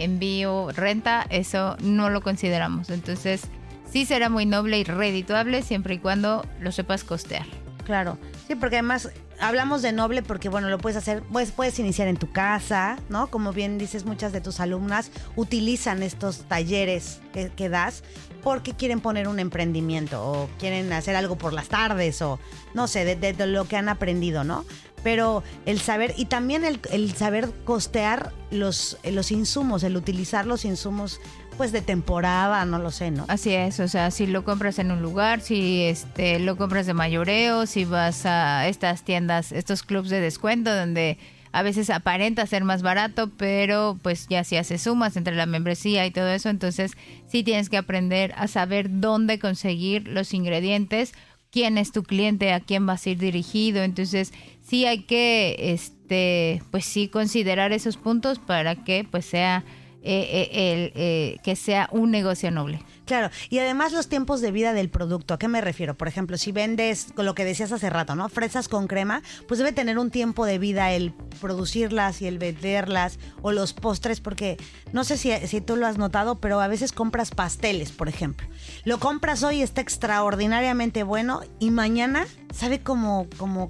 envío, renta, eso no lo consideramos. Entonces, sí será muy noble y redituable siempre y cuando lo sepas costear. Claro, sí, porque además hablamos de noble porque, bueno, lo puedes hacer, puedes iniciar en tu casa, ¿no? Como bien dices, muchas de tus alumnas utilizan estos talleres que das porque quieren poner un emprendimiento o quieren hacer algo por las tardes o, no sé, de lo que han aprendido, ¿no? Pero el saber, y también el saber costear los insumos, el utilizar los insumos pues de temporada, no lo sé, ¿no? Así es, o sea, si lo compras en un lugar, si lo compras de mayoreo, si vas a estas tiendas, estos clubs de descuento donde a veces aparenta ser más barato, pero pues ya si haces sumas entre la membresía y todo eso, entonces sí tienes que aprender a saber dónde conseguir los ingredientes, quién es tu cliente, a quién vas a ir dirigido, entonces sí hay que pues sí considerar esos puntos para que pues sea que sea un negocio noble. Claro, y además los tiempos de vida del producto, ¿a qué me refiero? Por ejemplo, si vendes, con lo que decías hace rato, ¿no? Fresas con crema, pues debe tener un tiempo de vida el producirlas y el venderlas, o los postres, porque no sé si tú lo has notado, pero a veces compras pasteles, por ejemplo. Lo compras hoy, está extraordinariamente bueno, y mañana sabe como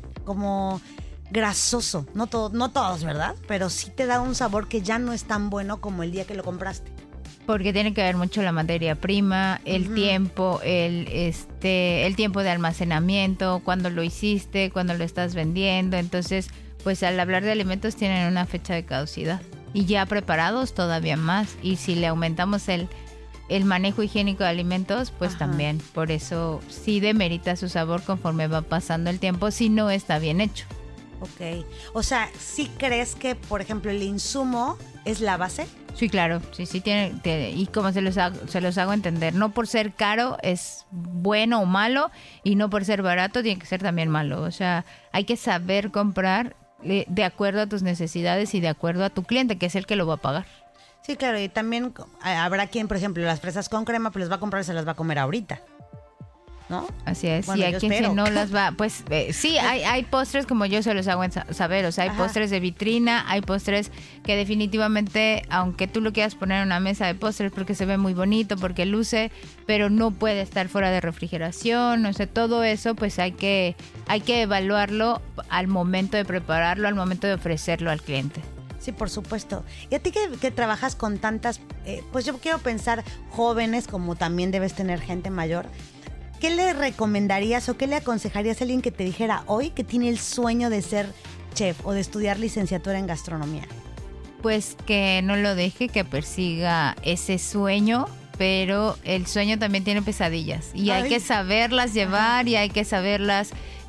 grasoso, no todos, ¿verdad? Pero sí te da un sabor que ya no es tan bueno como el día que lo compraste. Porque tiene que ver mucho la materia prima, el tiempo, el tiempo de almacenamiento, cuándo lo hiciste, cuándo lo estás vendiendo. Entonces, pues al hablar de alimentos tienen una fecha de caducidad. Y ya preparados todavía más. Y si le aumentamos el manejo higiénico de alimentos, pues también. Por eso sí demerita su sabor conforme va pasando el tiempo si no está bien hecho. Ok. O sea, ¿sí crees que, por ejemplo, el insumo es la base? Sí, claro. Sí, tiene, y como se los hago entender, no por ser caro es bueno o malo, y no por ser barato tiene que ser también malo. O sea, hay que saber comprar de acuerdo a tus necesidades y de acuerdo a tu cliente, que es el que lo va a pagar. Sí, claro. Y también habrá quien, por ejemplo, las fresas con crema, pues las va a comprar y se las va a comer ahorita, ¿no? Así es, bueno, y hay quien si no las va, pues sí, hay postres como yo se los hago saber, o sea, hay postres de vitrina, hay postres que definitivamente, aunque tú lo quieras poner en una mesa de postres porque se ve muy bonito, porque luce, pero no puede estar fuera de refrigeración, o sea, todo eso pues hay que evaluarlo al momento de prepararlo, al momento de ofrecerlo al cliente. Sí, por supuesto. Y a ti que trabajas con tantas, pues yo quiero pensar jóvenes, como también debes tener gente mayor, ¿qué le recomendarías o qué le aconsejarías a alguien que te dijera hoy que tiene el sueño de ser chef o de estudiar licenciatura en gastronomía? Pues que no lo deje, que persiga ese sueño, pero el sueño también tiene pesadillas y hay que saberlas llevar y hay que saberlas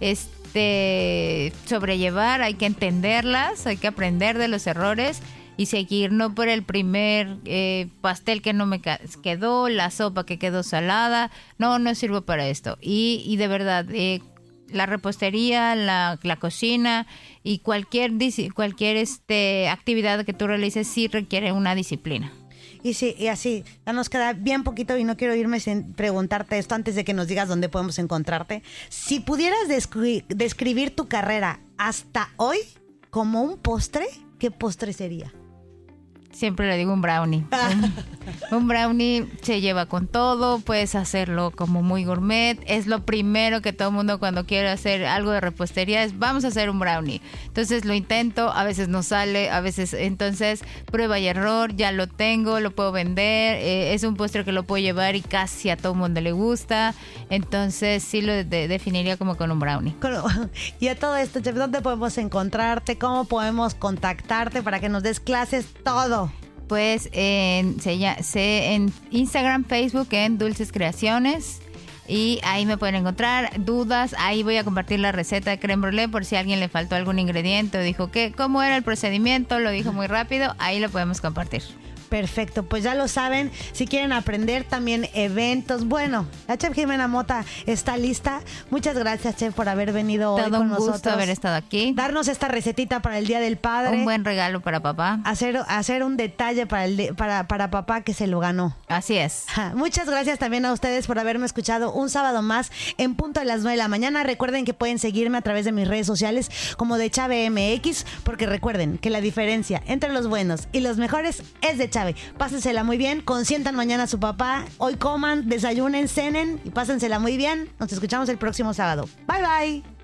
sobrellevar, hay que entenderlas, hay que aprender de los errores y seguir, no por el primer pastel que no me quedó, la sopa que quedó salada, no sirvo para esto. Y de verdad, la repostería, la cocina y cualquier actividad que tú realices sí requiere una disciplina. Y sí, y así, ya nos queda bien poquito y no quiero irme sin preguntarte esto antes de que nos digas dónde podemos encontrarte. Si pudieras describir tu carrera hasta hoy como un postre, ¿qué postre sería? Siempre le digo un brownie. Un brownie se lleva con todo, puedes hacerlo como muy gourmet. Es lo primero que todo el mundo cuando quiere hacer algo de repostería es vamos a hacer un brownie. Entonces lo intento, a veces no sale, a veces entonces prueba y error, ya lo tengo, lo puedo vender. Es un postre que lo puedo llevar y casi a todo el mundo le gusta. Entonces sí lo definiría como con un brownie. Y a todo esto, chef, ¿dónde podemos encontrarte? ¿Cómo podemos contactarte para que nos des clases? Todo. Pues en Instagram, Facebook, en Dulces Creaciones. Y ahí me pueden encontrar dudas. Ahí voy a compartir la receta de crème brûlée por si a alguien le faltó algún ingrediente o dijo cómo era el procedimiento, lo dijo muy rápido. Ahí lo podemos compartir. Perfecto, pues ya lo saben, si quieren aprender también eventos. Bueno, la chef Jimena Mota está lista. Muchas gracias, chef, por haber venido hoy con nosotros. Todo un gusto haber estado aquí. Darnos esta recetita para el Día del Padre. Un buen regalo para papá. Hacer un detalle para papá que se lo ganó. Así es. Muchas gracias también a ustedes por haberme escuchado un sábado más en punto de las 9 de la mañana. Recuerden que pueden seguirme a través de mis redes sociales como de Chave MX, porque recuerden que la diferencia entre los buenos y los mejores es de Chave. Chave. Pásensela muy bien, consientan mañana a su papá. Hoy coman, desayunen, cenen y pásensela muy bien. Nos escuchamos el próximo sábado. Bye, bye.